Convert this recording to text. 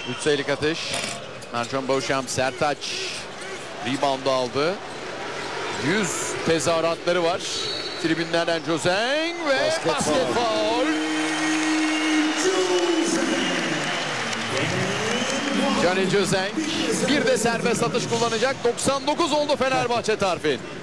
3 sayılık atış. Mercan Beauchamp, Sertaç rebound aldı. 100 tezahüratları var. Tribünlerden Joseng ve basket faul. Johnny Joseng bir de serbest atış kullanacak. 99 oldu Fenerbahçe Tarfin.